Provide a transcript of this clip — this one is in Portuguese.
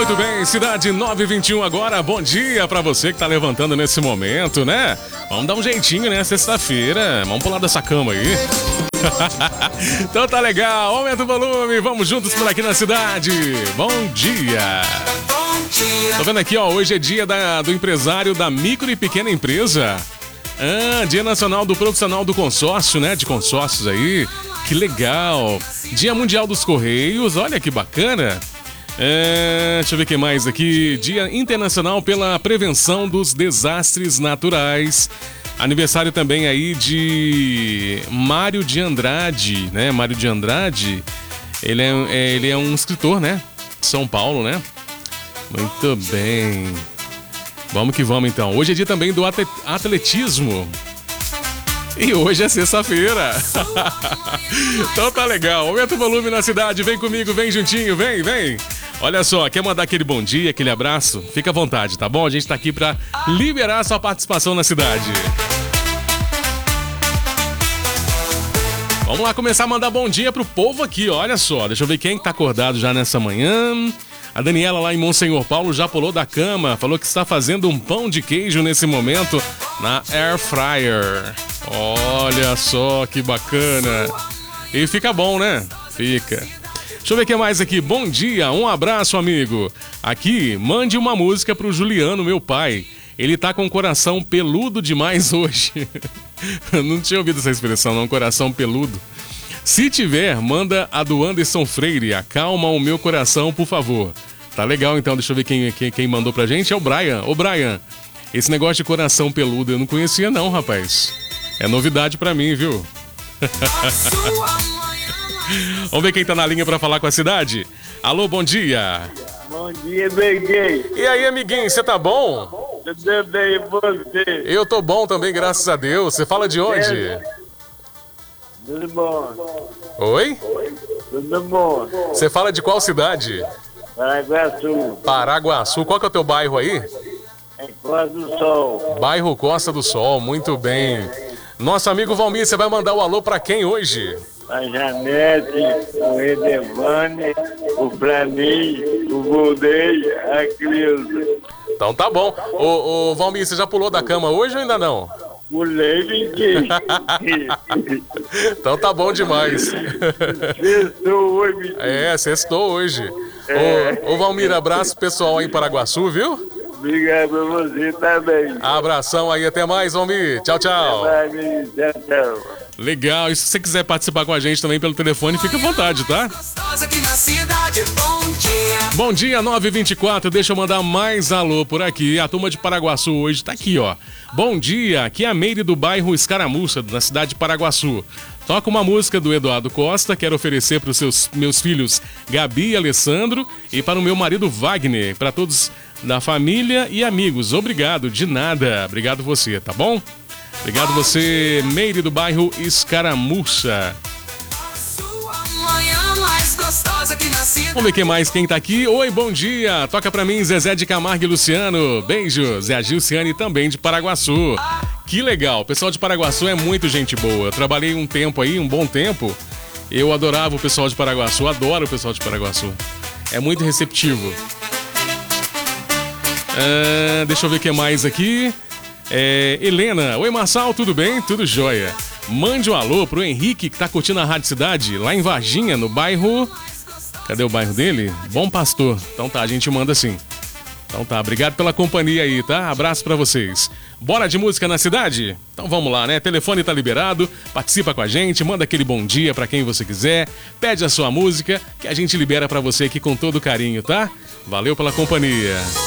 Muito bem, cidade 9h21 agora. Bom dia pra você que tá levantando nesse momento, né? Vamos dar um jeitinho, né? Sexta-feira. Vamos pular dessa cama aí. Então tá legal. Aumenta o volume. Vamos juntos por aqui na cidade. Bom dia. Tô vendo aqui, ó. Hoje é dia do empresário da micro e pequena empresa. Dia nacional do profissional do consórcio, né? De consórcios aí. Que legal. Dia mundial dos correios. Olha que bacana. Deixa eu ver o que mais aqui. Dia internacional pela prevenção dos desastres naturais. Aniversário também aí de Mário de Andrade, né? Mário de Andrade, ele é um escritor, né? São Paulo, né? Muito bem. Vamos que vamos então. Hoje é dia também do atletismo. E hoje é sexta-feira. Então tá legal. Aumenta o volume na cidade. Vem comigo, vem juntinho, vem, vem. Olha só, quer mandar aquele bom dia, aquele abraço? Fica à vontade, tá bom? A gente tá aqui pra liberar a sua participação na cidade. Vamos lá começar a mandar bom dia pro povo aqui, olha só. Deixa eu ver quem tá acordado já nessa manhã. A Daniela lá em Monsenhor Paulo já pulou da cama. Falou que está fazendo um pão de queijo nesse momento na Air Fryer. Olha só que bacana. E fica bom, né? Fica. Deixa eu ver o que mais aqui. Bom dia, um abraço, amigo. Aqui, mande uma música pro Juliano, meu pai. Ele tá com o coração peludo demais hoje. Não tinha ouvido essa expressão, não. Coração peludo. Se tiver, manda a do Anderson Freire. Acalma o meu coração, por favor. Tá legal, então. Deixa eu ver quem mandou pra gente. É o Brian. Ô, Brian, esse negócio de coração peludo eu não conhecia, não, rapaz. É novidade pra mim, viu? Vamos ver quem tá na linha pra falar com a cidade. Alô, bom dia. Bom dia, amiguinho. E aí, amiguinho, você tá bom? Tudo bem, você? Eu tô bom também, graças a Deus. Você fala de onde? Tudo bom. Oi? Tudo bom. Você fala de qual cidade? Paraguaçu. Paraguaçu. Qual que é o teu bairro aí? É Costa do Sol. Bairro Costa do Sol, muito bem. Nosso amigo Valmir, você vai mandar o alô pra quem hoje? A Janete, o Edevane, o Frani, o Goldei, a Cleusa. Então tá bom. Ô Valmir, você já pulou da cama hoje ou ainda não? Pulei, Vicky. Então tá bom demais. Sextou hoje. Sextou hoje. Ô Valmir, abraço pessoal aí em Paraguaçu, viu? Obrigado pra você também. Abração aí, até mais, Valmir. Tchau, tchau. Tchau, tchau. Legal, e se você quiser participar com a gente também pelo telefone, fica à vontade, tá? Bom dia, 9h24, deixa eu mandar mais alô por aqui. A turma de Paraguaçu hoje tá aqui, ó. Bom dia, aqui é a Meire do bairro Escaramuça, na cidade de Paraguaçu. Toca uma música do Eduardo Costa, quero oferecer para os meus filhos Gabi e Alessandro e para o meu marido Wagner, para todos da família e amigos. Obrigado, de nada. Obrigado você, tá bom? Obrigado você, Meire do bairro Escaramuça. Vamos ver quem tá aqui. Oi, bom dia. Toca pra mim, Zezé de Camargo e Luciano. Beijo. Zé Gilciane também de Paraguaçu. Que legal. O pessoal de Paraguaçu é muito gente boa. Eu trabalhei um tempo aí, um bom tempo. Eu adorava o pessoal de Paraguaçu. Adoro o pessoal de Paraguaçu. É muito receptivo. Deixa eu ver o que mais aqui. Helena. Oi, Marçal, tudo bem? Tudo jóia. Mande um alô pro Henrique, que tá curtindo a Rádio Cidade, lá em Varginha, no bairro... Cadê o bairro dele? Bom Pastor. Então tá, a gente manda sim. Então tá, obrigado pela companhia aí, tá? Abraço pra vocês. Bora de música na cidade? Então vamos lá, né? Telefone tá liberado, participa com a gente, manda aquele bom dia pra quem você quiser, pede a sua música, que a gente libera pra você aqui com todo carinho, tá? Valeu pela companhia.